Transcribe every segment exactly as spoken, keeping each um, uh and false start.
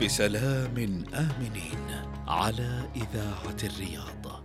بسلام آمنين على إذاعة الرياض.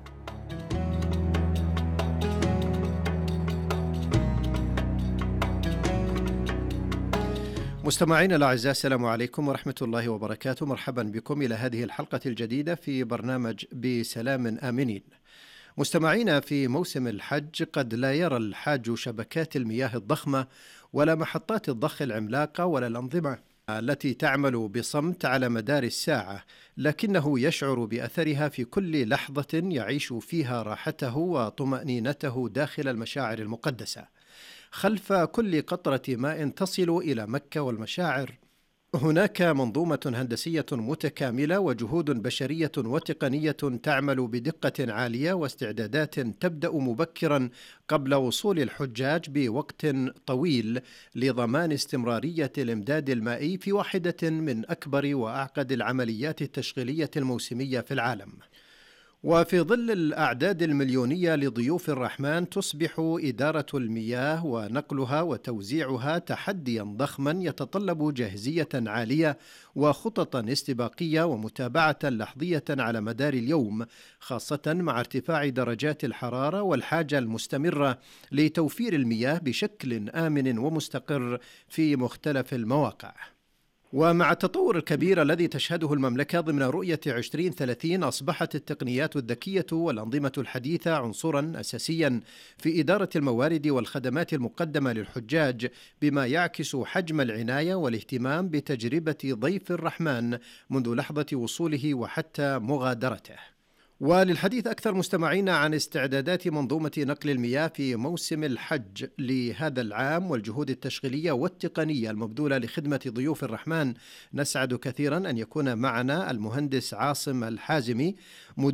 مستمعينا الأعزاء، السلام عليكم ورحمة الله وبركاته. مرحبا بكم إلى هذه الحلقة الجديدة في برنامج بسلام آمنين. مستمعينا، في موسم الحج قد لا يرى الحاج شبكات المياه الضخمة ولا محطات الضخ العملاقة ولا الأنظمة التي تعمل بصمت على مدار الساعة، لكنه يشعر بأثرها في كل لحظة يعيش فيها راحته وطمأنينته داخل المشاعر المقدسة. خلف كل قطرة ماء تصل إلى مكة والمشاعر هناك منظومة هندسية متكاملة وجهود بشرية وتقنية تعمل بدقة عالية واستعدادات تبدأ مبكرا قبل وصول الحجاج بوقت طويل لضمان استمرارية الإمداد المائي في واحدة من أكبر وأعقد العمليات التشغيلية الموسمية في العالم. وفي ظل الأعداد المليونية لضيوف الرحمن تصبح إدارة المياه ونقلها وتوزيعها تحديا ضخما يتطلب جاهزية عالية وخططا استباقية ومتابعة لحظية على مدار اليوم، خاصة مع ارتفاع درجات الحرارة والحاجة المستمرة لتوفير المياه بشكل آمن ومستقر في مختلف المواقع. ومع التطور الكبير الذي تشهده المملكة ضمن رؤية عشرين ثلاثين، أصبحت التقنيات الذكية والأنظمة الحديثة عنصرا أساسيا في إدارة الموارد والخدمات المقدمة للحجاج، بما يعكس حجم العناية والاهتمام بتجربة ضيف الرحمن منذ لحظة وصوله وحتى مغادرته. وللحديث أكثر مستمعينا عن استعدادات منظومة نقل المياه في موسم الحج لهذا العام والجهود التشغيلية والتقنية المبذولة لخدمة ضيوف الرحمن، نسعد كثيرا أن يكون معنا المهندس عاصم الحازمي،